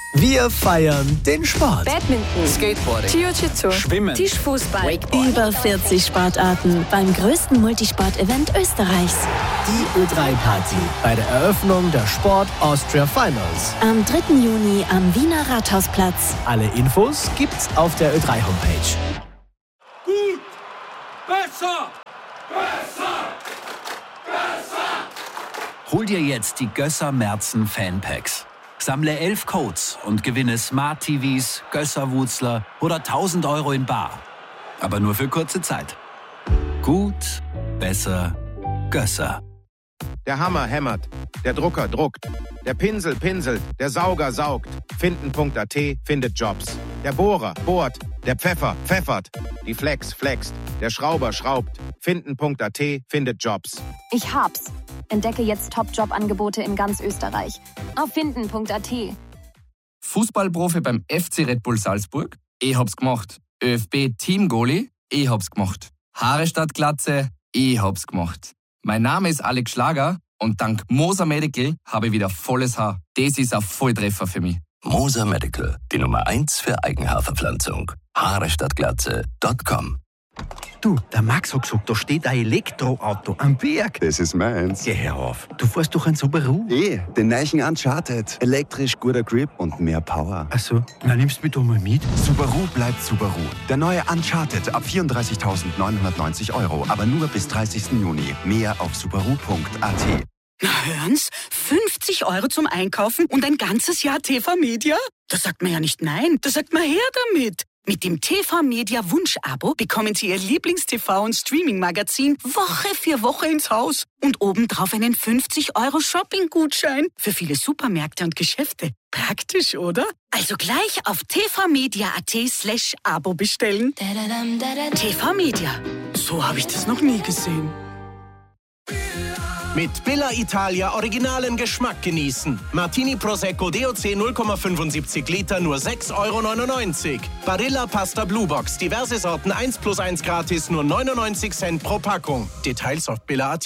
Wir feiern den Sport. Badminton, Skateboarding, Jiu-Jitsu, Schwimmen, Tischfußball, Wakeboard. Über 40 Sportarten beim größten Multisport-Event Österreichs. Die Ö3-Party bei der Eröffnung der Sport Austria Finals. Am 3. Juni am Wiener Rathausplatz. Alle Infos gibt's auf der Ö3-Homepage. Gut! Besser! Besser! Besser! Hol dir jetzt die Gösser Merzen Fanpacks. Sammle 11 Codes und gewinne Smart TVs, Gösser-Wutzler oder 1.000 € in bar. Aber nur für kurze Zeit. Gut, besser, Gösser. Der Hammer hämmert, der Drucker druckt, der Pinsel pinselt, der Sauger saugt. Finden.at findet Jobs. Der Bohrer bohrt, der Pfeffer pfeffert, die Flex flext, der Schrauber schraubt. Finden.at findet Jobs. Ich hab's. Entdecke jetzt Top-Job-Angebote in ganz Österreich. Auf finden.at. Fußballprofi beim FC Red Bull Salzburg? Ich hab's gemacht. ÖFB-Team-Goalie? Ich hab's gemacht. Haare statt Glatze? Ich hab's gemacht. Mein Name ist Alex Schlager und dank Moser Medical habe ich wieder volles Haar. Das ist ein Volltreffer für mich. Moser Medical, die Nummer 1 für Eigenhaarverpflanzung. Haare statt Glatze.com. Du, der Max hat gesagt, da steht ein Elektroauto am Berg. Das ist meins. Geh her auf. Du fährst doch ein Subaru. Den neuen Uncharted. Elektrisch, guter Grip und mehr Power. Ach so, na nimmst du mich doch mal mit. Subaru bleibt Subaru. Der neue Uncharted ab 34.990 €, aber nur bis 30. Juni. Mehr auf subaru.at. Na hören's, 50 € zum Einkaufen und ein ganzes Jahr TV Media? Da sagt man ja nicht nein, da sagt man her damit. Mit dem TV Media Wunsch-Abo bekommen Sie Ihr Lieblings-TV- und Streaming-Magazin Woche für Woche ins Haus. Und obendrauf einen 50 € Shopping-Gutschein für viele Supermärkte und Geschäfte. Praktisch, oder? Also gleich auf tvmedia.at/Abo bestellen. TV Media. So habe ich das noch nie gesehen. Mit Billa Italia originalen Geschmack genießen. Martini Prosecco DOC 0,75 Liter nur 6,99 €. Barilla Pasta Blue Box, diverse Sorten 1+1 gratis, nur 99 Cent pro Packung. Details auf billa.at.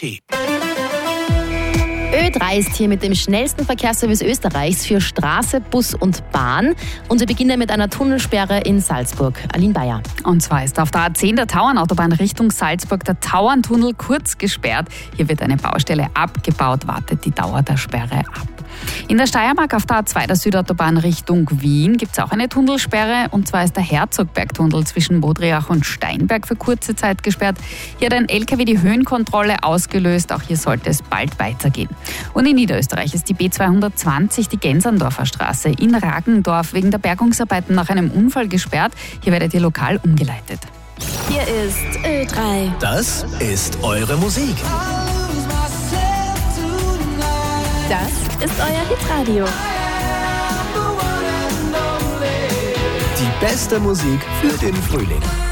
Ö3 ist hier mit dem schnellsten Verkehrsservice Österreichs für Straße, Bus und Bahn. Und wir beginnen mit einer Tunnelsperre in Salzburg. Aline Bayer. Und zwar ist auf der A10 der Tauernautobahn Richtung Salzburg der Tauerntunnel kurz gesperrt. Hier wird eine Baustelle abgebaut, wartet die Dauer der Sperre ab. In der Steiermark auf der A2 der Südautobahn Richtung Wien gibt es auch eine Tunnelsperre. Und zwar ist der Herzogbergtunnel zwischen Modriach und Steinberg für kurze Zeit gesperrt. Hier hat ein LKW die Höhenkontrolle ausgelöst. Auch hier sollte es bald weitergehen. Und in Niederösterreich ist die B220, die Genserndorfer Straße in Ragendorf, wegen der Bergungsarbeiten nach einem Unfall gesperrt. Hier werdet ihr lokal umgeleitet. Hier ist Ö3. Das ist eure Musik. Das ist euer Hitradio. Die beste Musik für den Frühling.